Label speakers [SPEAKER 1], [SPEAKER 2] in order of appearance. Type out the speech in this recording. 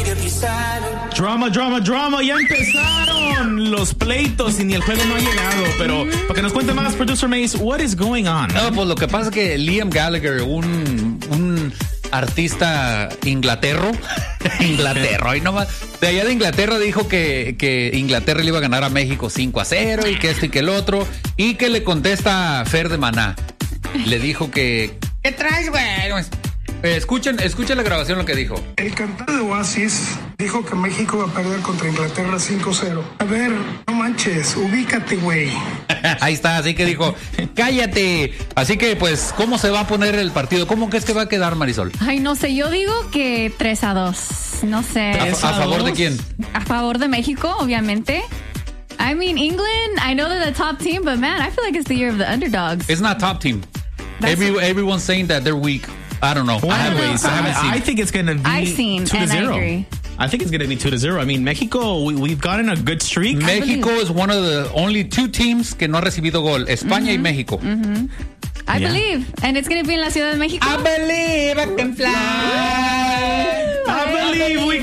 [SPEAKER 1] Drama, drama, drama. Ya empezaron los pleitos y ni el juego no ha llegado. Pero para que nos cuente más, Producer Mace, what is going on?
[SPEAKER 2] No, pues lo que pasa es que Liam Gallagher, un artista inglaterro, y nomás, de allá de Inglaterra, dijo que Inglaterra le iba a ganar a México 5-0 y que esto y que el otro, y que le contesta a Fer de Maná. Le dijo que ¿qué traes, güey? Escuchen la grabación lo que dijo.
[SPEAKER 3] El cantante de Oasis dijo que México va a perder contra Inglaterra 5-0. A ver, no manches, ubícate, güey.
[SPEAKER 2] Ahí está, así que dijo, cállate. Así que, pues, ¿cómo se va a poner el partido? ¿Cómo crees que va a quedar, Marisol?
[SPEAKER 4] Ay, no sé, yo digo que 3-2. No sé.
[SPEAKER 2] ¿A favor de quién?
[SPEAKER 4] A favor de México, obviamente. I mean, England, I know they're the top team, but man, I feel like it's the year of the underdogs.
[SPEAKER 2] It's not top team. Everyone's saying that they're weak. I don't know.
[SPEAKER 1] I think it's going to be 2-0. I think it's going to be 2-0. I mean, Mexico, we've gotten a good streak.
[SPEAKER 2] México is one of the only two teams que no ha recibido gol. España y México.
[SPEAKER 4] I believe. And it's going to be en la Ciudad de México.
[SPEAKER 2] I believe I can fly.
[SPEAKER 1] I believe we